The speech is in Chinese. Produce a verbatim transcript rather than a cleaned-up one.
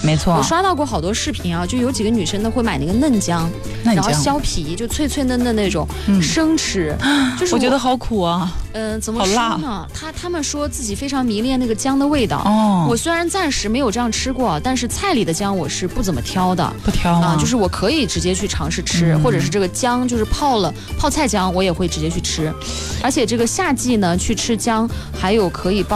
没错。 我刷到过好多视频啊，就有几个女生呢会买那个嫩姜，然后削皮，就脆脆嫩嫩那种，嗯、生吃。就是 我, 我觉得好苦啊。 嗯、呃，怎么说呢？他他们说自己非常迷恋那个姜的味道。 哦， 我虽然暂时没有这样吃过，但是菜里的姜我是不怎么挑的。 不挑啊、 呃，就是我可以直接去尝试吃，嗯、或者是这个姜就是泡了泡菜姜，我也会直接去吃。而且这个夏季呢，去吃姜还有可以帮